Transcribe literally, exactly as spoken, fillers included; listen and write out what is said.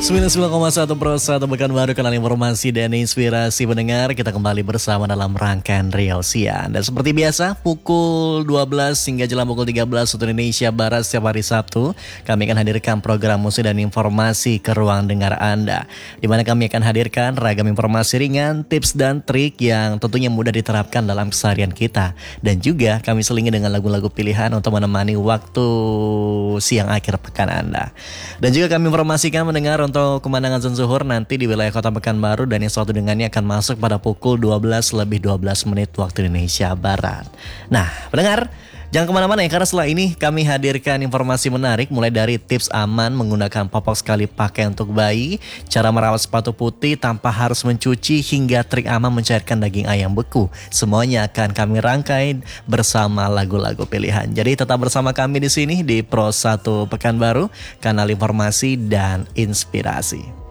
sembilan puluh sembilan koma satu Pro satu Pekanbaru, kanal informasi dan inspirasi pendengar. Kita kembali bersama dalam rangkaian Real Siang. Dan seperti biasa pukul dua belas hingga jelang pukul tiga belas waktu Indonesia Barat setiap hari Sabtu, kami akan hadirkan program musik dan informasi ke ruang dengar Anda, di mana kami akan hadirkan ragam informasi ringan, tips dan trik yang tentunya mudah diterapkan dalam keseharian kita. Dan juga kami selingi dengan lagu-lagu pilihan untuk menemani waktu siang akhir pekan Anda. Dan juga kami informasikan mendengar untuk kemandangan azan zuhur nanti di wilayah Kota Pekanbaru, dan yang satu dengannya akan masuk pada pukul dua belas lebih dua belas menit waktu Indonesia Barat. Nah, pendengar, jangan kemana-mana ya, karena setelah ini kami hadirkan informasi menarik mulai dari tips aman menggunakan popok sekali pakai untuk bayi, cara merawat sepatu putih tanpa harus mencuci, hingga trik aman mencairkan daging ayam beku. Semuanya akan kami rangkai bersama lagu-lagu pilihan. Jadi tetap bersama kami di sini di Pro satu Pekanbaru, kanal informasi dan inspirasi.